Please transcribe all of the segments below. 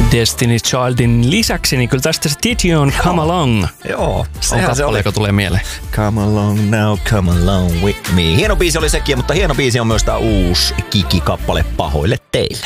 Destiny Childin lisäksi, niin kyllä tästä se Titian Come Along Joo, on kappale, joka tulee mieleen. Come along now, come along with me. Hieno biisi oli sekin, mutta hieno biisi on myös tää uusi Kiki-kappale Pahoille teille.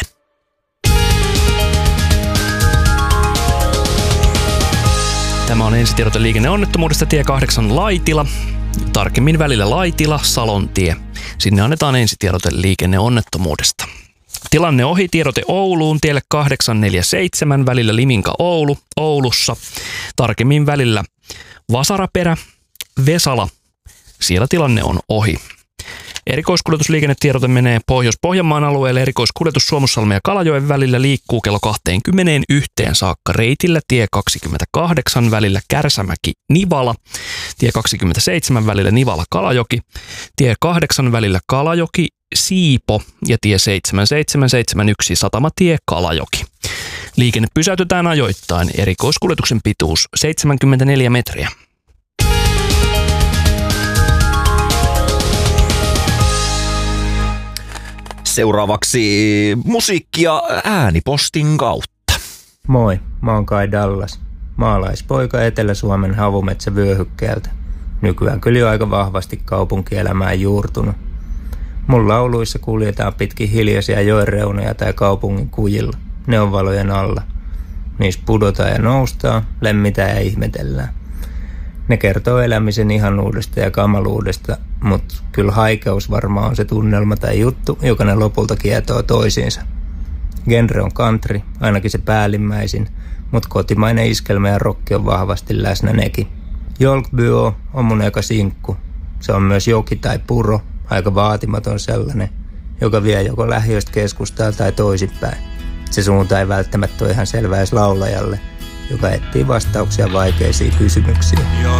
Tämä on ensitiedote liikenneonnettomuudesta tie 8 Laitila. Tarkemmin välillä Laitila-Salontie. Sinne annetaan ensitiedote liikenneonnettomuudesta. Tilanne ohi, tiedote Ouluun tielle 847 välillä Liminka-Oulu, Oulussa. Tarkemmin välillä Vasaraperä, Vesala. Siellä tilanne on ohi. Erikoiskuljetusliikennetiedote menee Pohjois-Pohjanmaan alueelle. Erikoiskuljetus Suomussalmen ja Kalajoen välillä liikkuu kello 21 saakka reitillä tie 28 välillä Kärsämäki-Nivala, tie 27 välillä Nivala-Kalajoki, tie 8 välillä Kalajoki-Siipo ja tie 7771 Satamatie Kalajoki. Liikenne pysäytetään ajoittain. Erikoiskuljetuksen pituus 74 metriä. Seuraavaksi musiikkia äänipostin kautta. Moi, mä oon Kai Dallas. Maalaispoika Etelä-Suomen havumetsävyöhykkeeltä. Nykyään kyllä jo aika vahvasti kaupunkielämään juurtunut. Mun lauluissa kuljetaan pitkin hiljaisia joen reunoja tai kaupungin kujilla. Ne on valojen alla. Niissä pudotaan ja noustaan, lemmitään ja ihmetellään. Ne kertoo elämisen ihanuudesta ja kamaluudesta, mutta kyllä haikeus varmaan on se tunnelma tai juttu, joka ne lopulta kietoo toisiinsa. Genre on country, ainakin se päällimmäisin, mutta kotimainen iskelmä ja rokki on vahvasti läsnä nekin. Jolkbyö on mun eka sinkku. Se on myös joki tai puro, aika vaatimaton sellainen, joka vie joko lähiöstä keskustaa tai toisinpäin. Se suunta ei välttämättä ole ihan selvä edes laulajalle, joka etsii vastauksia vaikeisiin kysymyksiin.